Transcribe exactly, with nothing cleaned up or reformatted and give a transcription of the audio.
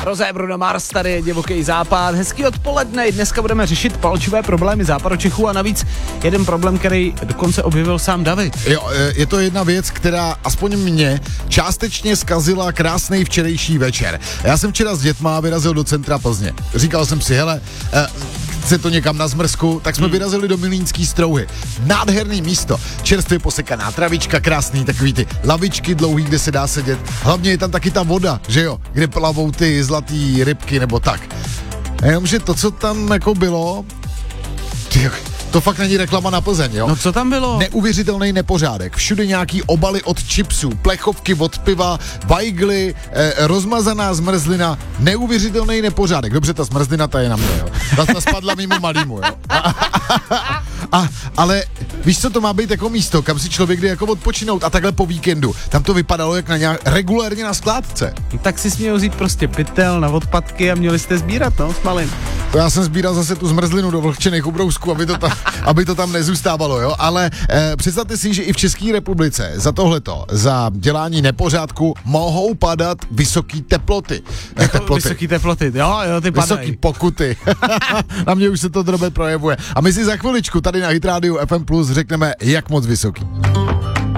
Roze Bruno Mars, tady je Divoký západ. Hezký odpoledne, dneska budeme řešit palčivé problémy Západočechů a navíc jeden problém, který dokonce objevil sám David. Jo, je to jedna věc, která aspoň mě částečně zkazila krásný včerejší večer. Já jsem včera s dětma vyrazil do centra Plzně. Říkal jsem si, hele, chce to někam na zmrzku, tak jsme hmm. vyrazili do Milínský Strouhy. Nádherný místo, čerstvě posekaná travička, krásný takový ty lavičky dlouhý, kde se dá sedět. Hlavně je tam taky ta voda, že jo, kde plavou ty zlatý rybky nebo tak. Jenomže to, co tam jako bylo, tyjo, to fakt není reklama na Plzeň, jo? No co tam bylo? Neuvěřitelný nepořádek. Všude nějaký obaly od chipsů, plechovky od piva, vajgly, eh, rozmazaná zmrzlina. Neuvěřitelný nepořádek. Dobře, ta zmrzlina, ta je na mě, jo? Ta, ta spadla mimo malýmu, jo? A, a, a, ale víš, co to má být jako místo, kam si člověk jde jako odpočinout a takhle po víkendu. Tam to vypadalo jak na nějak regulérně na skládce. Tak si směl vzít prostě pytel na odpadky a měli jste sbírat, no, s malým. To já jsem sbíral zase tu zmrzlinu do vlhčených ubrousků, aby to tam, aby to tam nezůstávalo, jo. Ale eh, představte si, že i v České republice za tohleto, za dělání nepořádku mohou padat vysoký teploty. Eh, teploty. Vysoký teploty, jo, jo, ty padají. Vysoký pokuty. Na mě už se to drobě projevuje. A my si za chviličku tady na Hit Radio F M Plus řekneme, jak moc vysoký.